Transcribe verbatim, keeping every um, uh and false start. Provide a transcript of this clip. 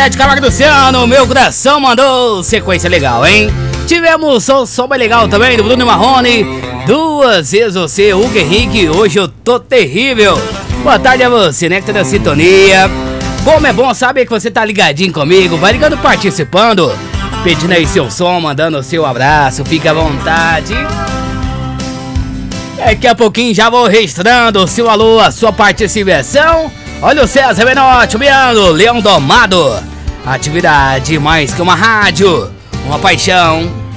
Zé de Camargo do Ciano, meu coração mandou sequência legal, hein? Tivemos o som bem legal também do Bruno Marrone. Duas vezes você, Hugo Henrique, hoje eu tô terrível. Boa tarde a você, né, que tá na sintonia. Como é bom saber que você tá ligadinho comigo, vai ligando, participando, pedindo aí seu som, mandando o seu abraço, fica à vontade. Daqui a pouquinho já vou registrando o seu alô, a sua participação. Olha o César Menotti, o Biano, Leão Domado. Atividade mais que uma rádio, uma paixão.